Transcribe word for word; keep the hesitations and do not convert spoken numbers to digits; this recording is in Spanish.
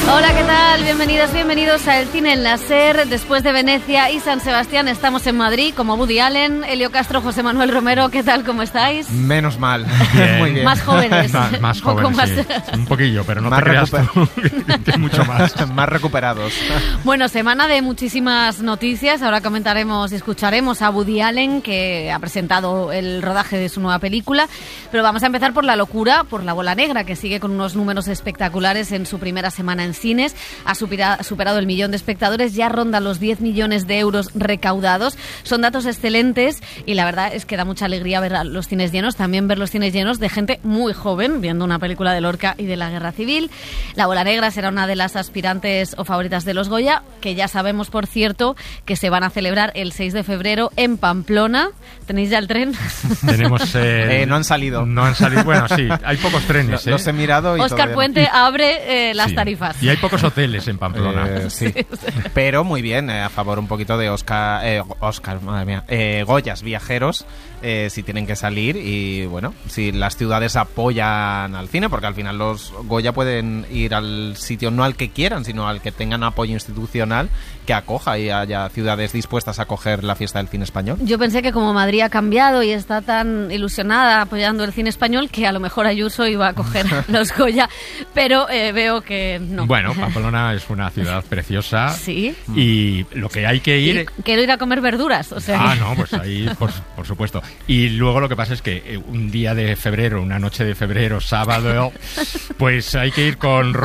Hola, ¿qué tal? Bienvenidos, bienvenidos a El Cine en la SER. Después de Venecia y San Sebastián estamos en Madrid, como Woody Allen, Elio Castro, José Manuel Romero. ¿Qué tal? ¿Cómo estáis? Menos mal. Bien. Muy bien. Más jóvenes. más, más Un poco jóvenes, más... sí. Un poquillo, pero no Más te creas recuper- tú, que mucho más. Más recuperados. Bueno, semana de muchísimas noticias. Ahora comentaremos y escucharemos a Woody Allen, que ha presentado el rodaje de su nueva película. Pero vamos a empezar por la locura, por La Bola Negra, que sigue con unos números espectaculares en su primera semana en cines. Ha supera, superado el millón de espectadores, ya ronda los diez millones de euros recaudados. Son datos excelentes y la verdad es que da mucha alegría ver a los cines llenos, también ver los cines llenos de gente muy joven, viendo una película de Lorca y de la Guerra Civil. La Bola Negra será una de las aspirantes o favoritas de los Goya, que ya sabemos, por cierto, que se van a celebrar el seis de febrero en Pamplona. ¿Tenéis ya el tren? Tenemos... Eh, Eh, no han salido. No han salido, bueno, sí, hay pocos trenes. Los ¿eh? he mirado y Óscar todavía no. Puente abre eh, las Sí. tarifas. Y hay pocos hoteles en Pamplona. Eh, sí. Pero muy bien, eh, a favor un poquito de Oscar, eh, Oscar, madre mía, eh, Goyas viajeros, eh, si tienen que salir y bueno, si las ciudades apoyan al cine, porque al final los Goya pueden ir al sitio no al que quieran, sino al que tengan apoyo institucional que acoja y haya ciudades dispuestas a acoger la fiesta del cine español. Yo pensé que como Madrid ha cambiado y está tan ilusionada apoyando el cine español, que a lo mejor Ayuso iba a coger los Goya, pero eh, veo que no. Bueno, Pamplona es una ciudad preciosa. Sí. Y lo que hay que ir... Y quiero ir a comer verduras, o sea Ah, que- no, pues ahí, por, por supuesto. Y luego lo que pasa es que eh, un día de febrero, una noche de febrero, sábado, pues hay que ir con